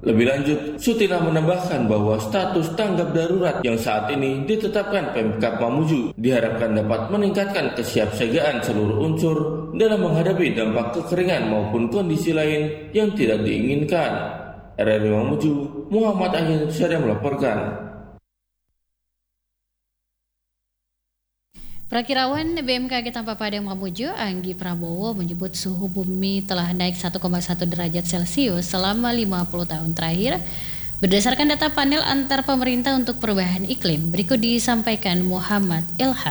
Lebih lanjut, Sutina menambahkan bahwa status tanggap darurat yang saat ini ditetapkan Pemkab Mamuju diharapkan dapat meningkatkan kesiapsiagaan seluruh unsur dalam menghadapi dampak kekeringan maupun kondisi lain yang tidak diinginkan. RRI Mamuju, Muhammad Akhil Syariah melaporkan. Prakirawan BMKG Tanpa Padang Mamuju, Anggi Prabowo menyebut suhu bumi telah naik 1,1 derajat Celcius selama 50 tahun terakhir. Berdasarkan data panel antar pemerintah untuk perubahan iklim, berikut disampaikan Muhammad Ilham.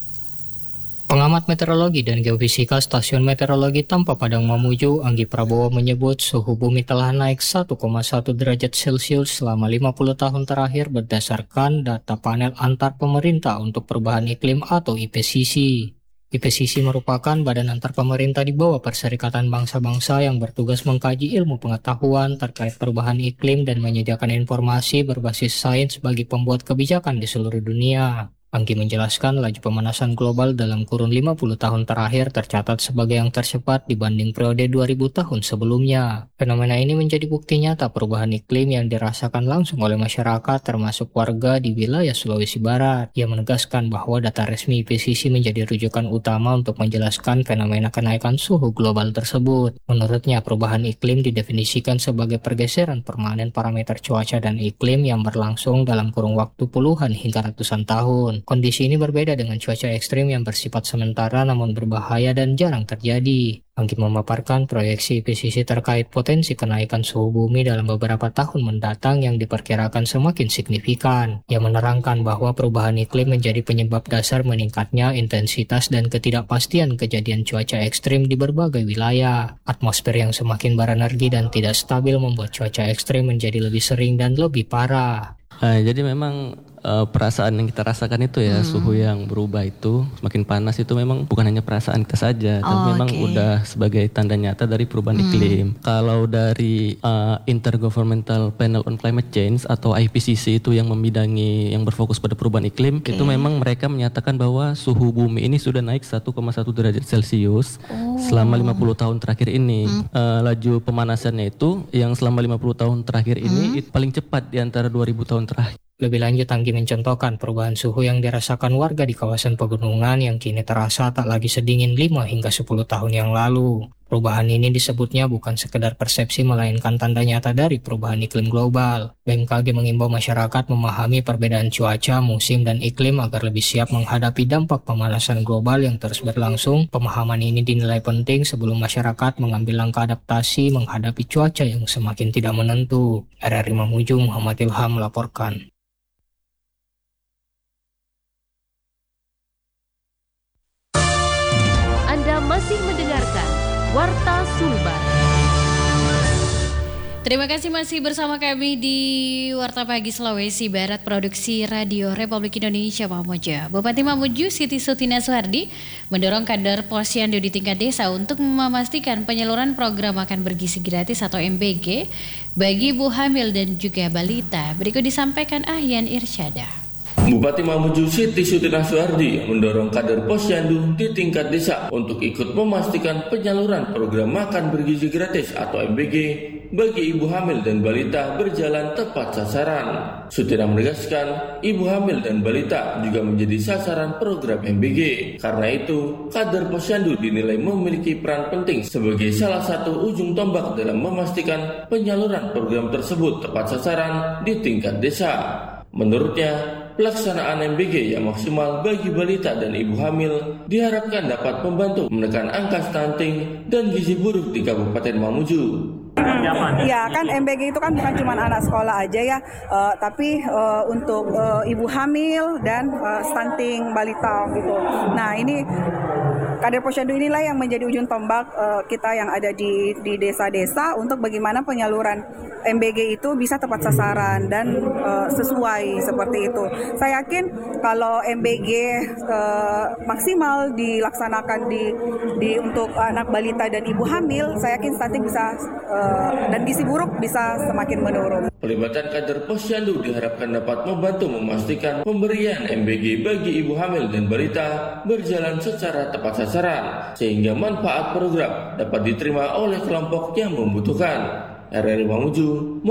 Pengamat meteorologi dan geofisika Stasiun Meteorologi Tanpa Padang Mamuju, Anggi Prabowo menyebut suhu bumi telah naik 1,1 derajat Celcius selama 50 tahun terakhir berdasarkan data panel antar pemerintah untuk perubahan iklim atau IPCC. IPCC merupakan badan antar pemerintah di bawah Perserikatan Bangsa-Bangsa yang bertugas mengkaji ilmu pengetahuan terkait perubahan iklim dan menyediakan informasi berbasis sains bagi pembuat kebijakan di seluruh dunia. Anggi menjelaskan laju pemanasan global dalam kurun 50 tahun terakhir tercatat sebagai yang tercepat dibanding periode 2000 tahun sebelumnya. Fenomena ini menjadi bukti nyata perubahan iklim yang dirasakan langsung oleh masyarakat termasuk warga di wilayah Sulawesi Barat. Ia menegaskan bahwa data resmi IPCC menjadi rujukan utama untuk menjelaskan fenomena kenaikan suhu global tersebut. Menurutnya, perubahan iklim didefinisikan sebagai pergeseran permanen parameter cuaca dan iklim yang berlangsung dalam kurun waktu puluhan hingga ratusan tahun. Kondisi ini berbeda dengan cuaca ekstrim yang bersifat sementara namun berbahaya dan jarang terjadi. Anggi memaparkan proyeksi IPCC terkait potensi kenaikan suhu bumi dalam beberapa tahun mendatang yang diperkirakan semakin signifikan. Ia menerangkan bahwa perubahan iklim menjadi penyebab dasar meningkatnya intensitas dan ketidakpastian kejadian cuaca ekstrim di berbagai wilayah. Atmosfer yang semakin berenergi dan tidak stabil membuat cuaca ekstrim menjadi lebih sering dan lebih parah. Jadi memang perasaan yang kita rasakan itu ya, suhu yang berubah itu semakin panas itu memang bukan hanya perasaan kita saja, tapi memang udah sebagai tanda nyata dari perubahan iklim. Kalau dari Intergovernmental Panel on Climate Change atau IPCC itu yang membidangi, yang berfokus pada perubahan iklim, itu memang mereka menyatakan bahwa suhu bumi ini sudah naik 1,1 derajat Celcius selama 50 tahun terakhir ini. Laju pemanasannya itu yang selama 50 tahun terakhir ini itu paling cepat di antara 2000 tahun terakhir. Lebih lanjut, Anggi mencontohkan perubahan suhu yang dirasakan warga di kawasan pegunungan yang kini terasa tak lagi sedingin 5 hingga 10 tahun yang lalu. Perubahan ini disebutnya bukan sekedar persepsi melainkan tanda nyata dari perubahan iklim global. BMKG mengimbau masyarakat memahami perbedaan cuaca, musim, dan iklim agar lebih siap menghadapi dampak pemanasan global yang terus berlangsung. Pemahaman ini dinilai penting sebelum masyarakat mengambil langkah adaptasi menghadapi cuaca yang semakin tidak menentu. RRI Mamuju, Muhammad Ilham melaporkan. Masih mendengarkan Warta Sulbar. Terima kasih masih bersama kami di Warta Pagi Sulawesi Barat, Produksi Radio Republik Indonesia Mamuju. Bupati Mamuju Siti Sutina Suhardi mendorong kader posyandu di tingkat desa untuk memastikan penyaluran program makan bergizi gratis atau MBG bagi ibu hamil dan juga balita. Berikut disampaikan Ahyan Irsyada. Bupati Mamuju Siti Sutina Suhardi mendorong kader posyandu di tingkat desa untuk ikut memastikan penyaluran program makan bergizi gratis atau MBG bagi ibu hamil dan balita berjalan tepat sasaran. Sutina menegaskan, ibu hamil dan balita juga menjadi sasaran program MBG. Karena itu, kader posyandu dinilai memiliki peran penting sebagai salah satu ujung tombak dalam memastikan penyaluran program tersebut tepat sasaran di tingkat desa. Menurutnya, pelaksanaan MBG yang maksimal bagi balita dan ibu hamil diharapkan dapat membantu menekan angka stunting dan gizi buruk di Kabupaten Mamuju. Ya kan MBG itu kan bukan cuma anak sekolah aja ya, tapi untuk ibu hamil dan stunting balita gitu. Nah ini kader posyandu inilah yang menjadi ujung tombak kita yang ada di desa-desa untuk bagaimana penyaluran MBG itu bisa tepat sasaran dan sesuai seperti itu. Saya yakin kalau MBG maksimal dilaksanakan di untuk anak balita dan ibu hamil, saya yakin stunting bisa dan gizi buruk bisa semakin menurun. Pelibatan kader posyandu diharapkan dapat membantu memastikan pemberian MBG bagi ibu hamil dan balita berjalan secara tepat sasaran, sehingga manfaat program dapat diterima oleh kelompok yang membutuhkan. RRI Mamuju